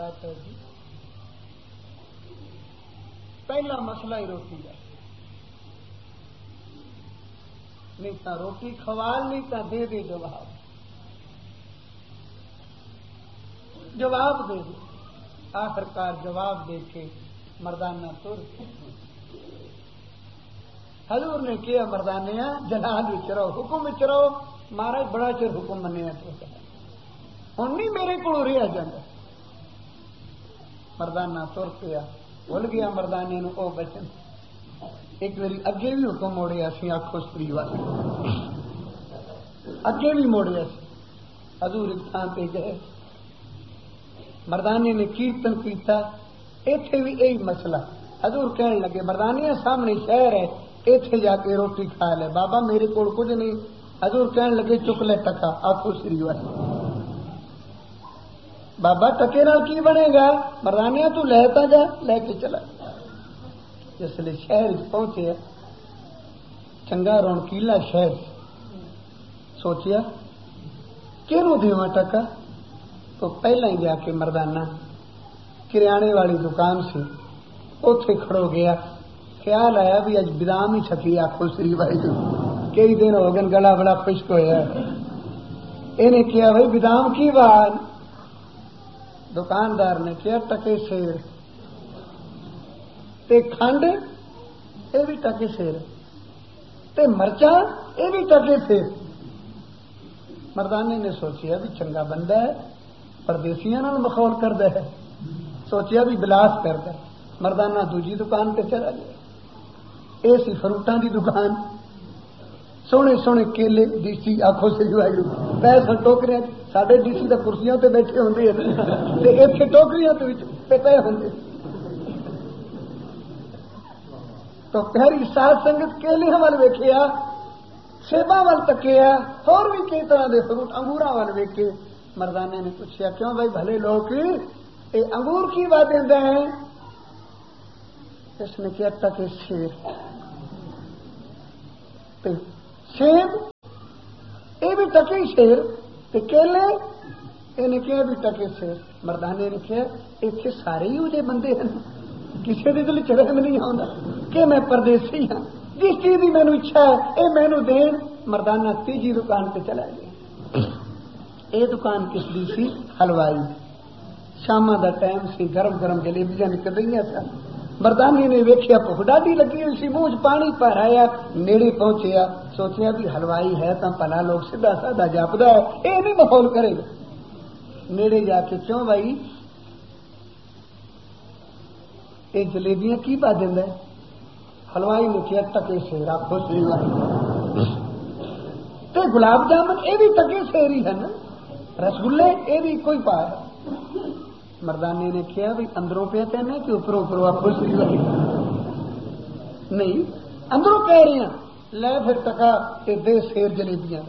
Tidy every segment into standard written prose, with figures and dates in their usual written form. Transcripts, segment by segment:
بات ہے جی، پہلا مسئلہ ہی روٹی ہے، نہیں تو روٹی کھوال، نہیں تو دے دے جواب دے دے۔ آخرکار جواب دے کے مردانہ تر حضور نے کیا مردانیہ جلال وچ رہو، حکم وچ رہو، مہاراج بڑا چر حکم منیا تو ہوں نہیں میرے کو رہا جانا۔ مردانہ تر پیا، بھول گیا مردانے نو او بچن۔ ایک باری اگے بھی حکم موڑیا سی، آخو سری والے اگے بھی موڑیا سی۔ حضور ایک تھان پہ گئے، مردانے نے کیرتن کیتا، ایتھے بھی یہی مسئلہ۔ حضور کہنے لگے مردانیہ سامنے شہر ہے، ایتھے جا کے روٹی کھا لے۔ بابا میرے کو کچھ نہیں۔ حضور کہنے لگے چک لے ٹکا، آخو سری والے۔ بابا ٹکے نال کی بنے گا؟ مردانیہ تو لہتا جا، لے کے چلا۔ جس لئے شہر پہنچے، چنگا رونقیلا شہر، سوچیا کیوں دیواں ٹکا؟ تو پہلا ہی جا کے مردانہ کریانے والی دکان سے اوتھے کھڑو گیا، خیال آیا بھی اج بادام ہی چھکی آخو سری بھائی جو کئی دن ہو گئے، گلا بڑا خشک ہویا ہے۔ انہیں کیا بھائی بادام کی بات؟ دکاندار نے کیا ٹکے سیر تے کھنڈ یہ بھی ٹکے سیر تے مرچا یہ بھی ٹکے سیر۔ مردانے نے سوچیا بھی چنگا بندہ ہے، پردیسیاں نال مخول کردا ہے، سوچیا بھی بلاس کردا ہے۔ مردانہ دوجی دکان پہ چلا گیا، یہ سی فروٹاں دی دکان، سونے سونے کیلے ڈیسی آخو سے پیسے ٹوکریاں، سارے ڈیسی تو کرسیاں تے بیٹھے ہوندے ہیں تے ایتھے ٹوکریاں تے پے ہوندے۔ تو پیاری ساتھ سنگت کیلیاں وال ویکھیا، سیباں وال تکیا، اور بھی کئی طرح دے فروٹ انگوراں وال ویکھے۔ مردانے نے پوچھا کیوں بھائی بھلے لوگ اے انگور کی بات دیندے ہیں؟ اس نے کیا ٹکے سیر سیب یہ بھی ٹکے سیر کیلے یہ کیا بھی ٹکے سیر۔ مردانے نے کیا اتنے سارے ہی وہ بندے ہیں، کسی کے دل چرم نہیں آتا کہ میں پردیسی ہاں، جس چیز کی مینو اچھا ہے یہ مینو دین۔ مردانہ تیجی دکان پہ چلا گیا۔ یہ دکان کس دی سی؟ حلوائی۔ شامہ دا ٹائم سی، گرم گرم جلیبیاں نکل رہی سن۔ مردانی نے ویکھیا بھوک ڈاڈی لگی ہوئی سی، منہ پانی پر آیا، نیڑے پہنچیا، سوچیا بھی حلوائی ہے تو پلا لوگ سیدھا سادہ جاپدا ہے، یہ نہیں ماحول کرے گا۔ نیڑے جا کے کیوں بھائی یہ جلیبیاں کی پا دیندا ہے؟ حلوائی نے کیا ٹکے سیر آخو سری والی تے گلاب جامن یہ بھی ٹکے سیر ہی ہے نا، رسگلے یہ بھی کوئی پا ہے۔ مردانے نے کیا بھی اندروں پہ کہنا کہ اوپروں اوپروں آپ خوش نہیں، اندروں کہہ رہے ہیں لے پھر ٹکا تے دے سیر جلیبیاں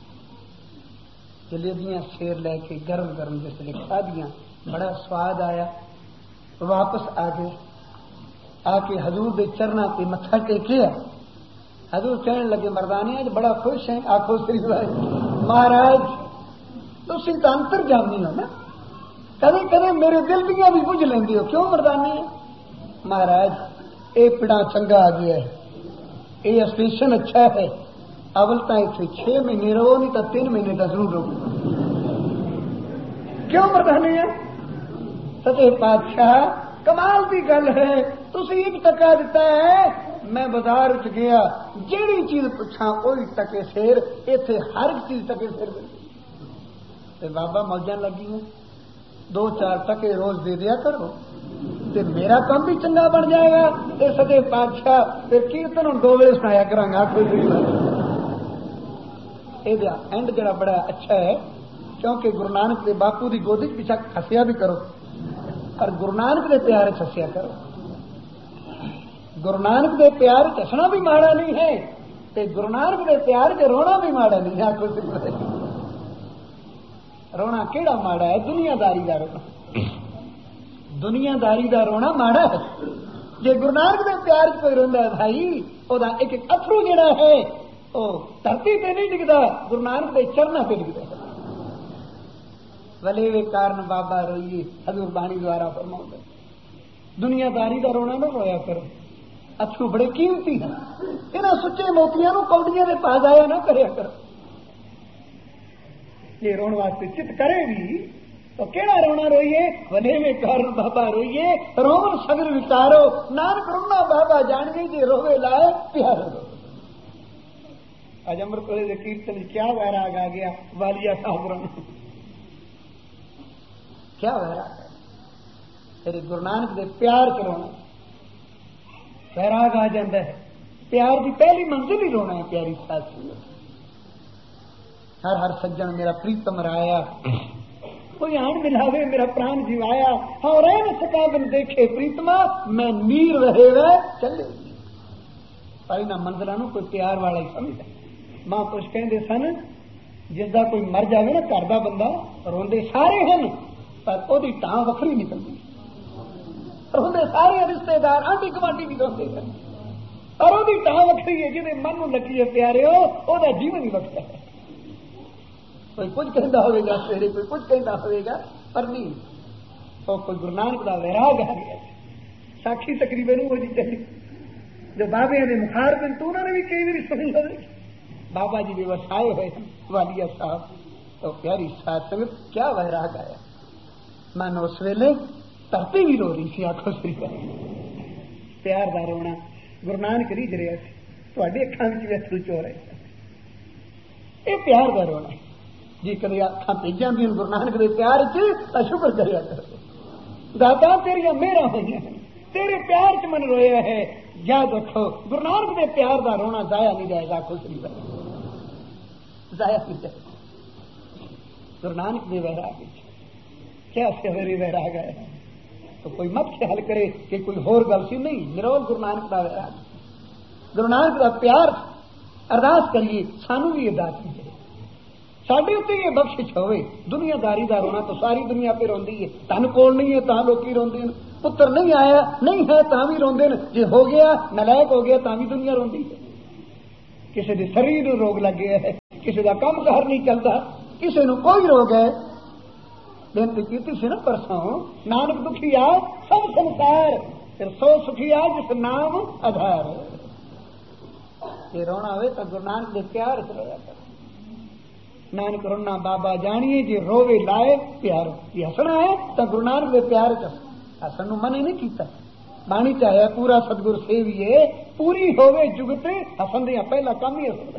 جلیبیاں سیر لے کے گرم گرم جس نے کھا دیا، بڑا سواد آیا۔ واپس آ گئے، آ کے حضور دے چرنا پہ متھا ٹیکیا۔ حضور کہنے لگے مردانے آج بڑا خوش ہیں؟ آخو سری بھائی مہاراج تسی تو انتر جامی ہو نا، کدے کدے میرے دل دیا بھی بجھ لیندی ہو، کیوں مردانے؟ مہاراج اے پڑا چنگا آ گیا ہے، اے اسٹیشن اچھا ہے، اول تو اتنے 6 مہینے رہو، نہیں تو 3 مہینے کا ضرور رہو۔ کیوں مردانے؟ سچے بادشاہ کمال کی گل ہے، تسی ایک ٹکا دیتا ہے، میں بازار گیا جیڑی چیز پوچھا وہی ٹکے سیر، اتنے ہر چیز ٹکے سیر ملتی۔ بابا موجاں لگی ہیں، 2-4 ٹکے روز دے دیا کرو تے میرا کام بھی چنگا بن جائے گا۔ یہ سچے بادشاہ کیرتن 2 ویلے سنایا کرا گا۔ یہ اینڈ جڑا بڑا اچھا ہے، کیونکہ گرو نانک دے باپو دی گودی پیچھا ہسیا بھی کرو اور گرو نانک دے پیار ہسیا کرو۔ گرو نانک دے پیار ہسنا بھی ماڑا نہیں ہے تے گرو نانک دے پیار چ رونا بھی ماڑا نہیں ہے۔ رونا کیڑا ماڑا ہے؟ دنیا داری دا رونا، دنیا داری دا رونا ماڑا ہے۔ جے گرو نانک دے پیار چ کوئی روندا ہے بھائی، او دا ایک ایک اتھرو جڑا ہے او دھرتی تے نہیں ڈگدا، گرو نانک دے چرنا تے ڈگدا ہے۔ वलेवे कारण बाबा रोइए, हजूर बाणी द्वारा फरमाउंदे दुनिया दारी का रोना ना रोया करो, अथरू बड़े कीमती हैं, इन्हां सुच्चे मोतियां नूं कौडियां दे पा जाया ना करया करो। ये रोण वास्ते चित करे भी तो केड़ा रोना रोइए, वलेवे कारण बाबा रोइए, रोवन सगर विचारो, नानक रोना बाबा जान गई जे रोवे लाए प्यार रो। आज अमृतसर के कीर्तन क्या वैराग आ गया, वालिया साहब रोना क्या वैराग है, तेरे गुरु नानक दे प्यार च रोना वैराग आ जाता है। प्यार की पहली मंजिल ही रोना है प्यारी साथी। हर हर सज्जन मेरा प्रीतम राया, कोई आन मिलावे मेरा प्राण जीवाया, हाँ रह न सका बिन देखे प्रीतमा, मैं नीर रहे वह चले। पर इन्हां मंजिलों नूं कोई प्यार वाला ही समझदा। महापुरुष कहते सन जिसका कोई मर जाए ना घर का बंदा रोंदे सारे हैं, पर ओदी टां वखरी निकलती, रोंदे सारे रिश्तेदार आंटी गुआंढी भी रोंदे हैं, और ओदी टां वखरी है। जिहदे मन नूं लगी है प्यारे ओदा जीवन ही वखरा है। कोई कुछ कहता होगा सवेरे, कोई कुछ कहता होगा, पर नहीं तो कोई गुरु नानक का वैराग आ गया। साखी तकरीबन वो जी चली जो बाबे ने मुखार दिन तो उन्होंने भी कई बार सुनी हो, बाबा जी व्यवसाय है वालिया साहब, तो प्यारी साथ संगत क्या वैराग आया। मानो उस वेले धरती भी रो रही थी, आंखों से प्यार का रोना गुरु नानक रिझ रहा है, तुहाडी अखां विच भी अथरू चो रहे। ये प्यार का रोना जी, कदे अखां भीग जांदियां गुरु नानक दे प्यार च, शुक्र करिया करो दाता तेरियां मेहरां होईयां, तेरे प्यार च मन रोया है। याद रखो गुरु नानक दे प्यार का रोना जाया नहीं जाएगा, खुश नहीं जाया नहीं जाएगा। गुरु नानक दे वैराग क्या सवेरे वैराग है, तो कोई मत ख्याल करे कि कोई होर गल सी, नहीं, निरोल गुरु नानक का वैराग, गुरु नानक का प्यार। अरदास करिए सानू भी अरदास कीजिए, साडे उत्ते ये बख्शिश होवे। दुनियादारी का रोना तो सारी दुनिया पे रोंदी है, धन कोल नहीं है तां लोकी रोंदे ने, पुत्र नहीं आया नहीं है तां भी रोंदे ने, जे हो गया नलायक हो गया तां भी दुनिया रोंदी है। किसी के शरीर नूं रोग लग गया है, किसी का काम कार नहीं चलता, किसी नूं कोई रोग है। बेनती की सी ना परसों, नानक दुखिया सब संसार, फिर सो सुखिया जिस नाम आधार। ये रोना हो तो गुरु नानक दे प्यार च रोया कर। नानक रोना बाबा जानिए जे रोवे लाए प्यार। ये हसना है तो गुरु नानक दे प्यार च हसन नूं मने नहीं कीता। बाणी चाहे पूरा सतगुर सेविए, पूरी होवे जुगत हसन दियां पहला काम ही हसन,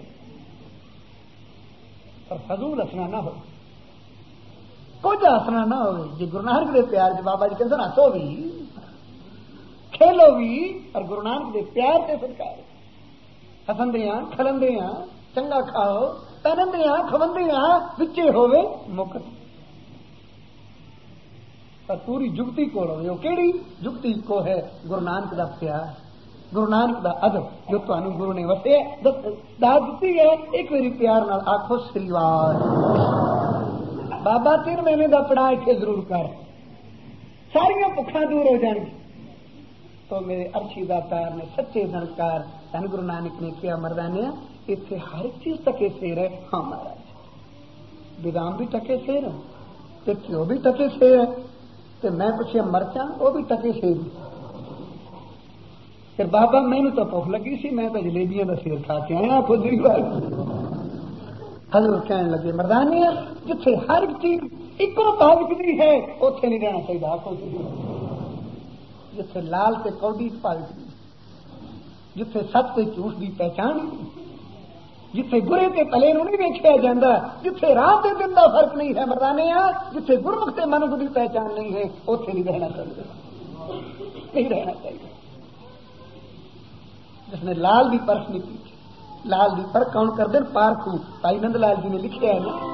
पर फजूल हसना ना हो, कुछ हसना ना हो। जे गुरु नानक दे प्यार च बाबा जी कहते हसो भी खेलो भी, और गुरु नानक दे प्यार से सरकार हसंदियां खलंदियां चंगा खाओ, पहनंदियां खवंदियां विचे होवे मुक्त। पर पूरी जुगती को रो, केड़ी जुगती को है गुरु नानक दा प्यार, गुरु नानक दा अदब जो तुहानू गुरु ने वसे दात दी है। एक बारी प्यार नाल आखो श्रीवार बाबा 3 महीने का पड़ा इत्थे जरूर कर, सारियां भुखां दूर हो जाएंगी। तो मेरे अर्शी दातार ने सच्चे धनकार धन गुरु नानक ने किया मरदाने इत्थे हर चीज टके सेर है। हाँ महाराज बेदाम भी टके सेर है, ते घ्यो भी टके सेर है, ते मैं पूछिया मरचा वो भी टके सेर। फिर बाबा मैनू तो भुख लगी सी, मैं तो जलेबियां का सेर खा के आया खुद ही बार। हजूर कहने लगे मरदाने जिथे हर चीज इको भाव विकदी है उथे नहीं रहना चाहिए। आखो जिथे लाल ते कौडी भाव विकदी, जिथे सच ते झूठ की पहचान, जिथे बुरे ते भले नहीं वेखिया जाता, जिथे रात ते दिन का फर्क नहीं है मरदाने, जिथे गुरमुख ते मनुख की पहचान नहीं है उथे नहीं रहना चाहिए, नहीं रहना चाहिए। जिसने लाल की परख नहीं की, लाल की परख कौन कर दे पारखू, भाई नंद लाल जी ने लिखा है ना,